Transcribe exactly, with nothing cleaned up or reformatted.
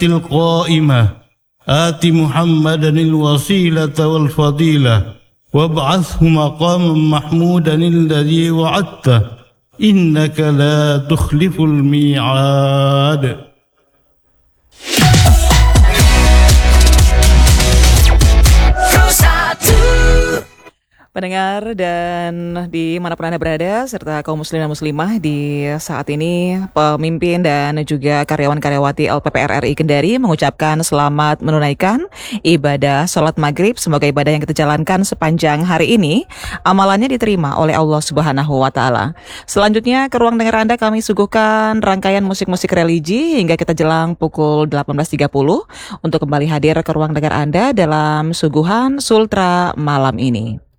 القائمة آت محمدا الوسيلة والفضيلة وابعثه مقاما محمودا الذي وعدته إنك لا تخلف الميعاد. Pendengar dan di manapun Anda berada serta kaum muslim dan muslimah di saat ini, pemimpin dan juga karyawan-karyawati L P P R R I Kendari mengucapkan selamat menunaikan ibadah sholat maghrib. Semoga ibadah yang kita jalankan sepanjang hari ini amalannya diterima oleh Allah Subhanahu wa Ta'ala. Selanjutnya ke ruang dengar Anda kami suguhkan rangkaian musik-musik religi hingga kita jelang pukul delapan belas tiga puluh untuk kembali hadir ke ruang dengar Anda dalam suguhan Sultra malam ini.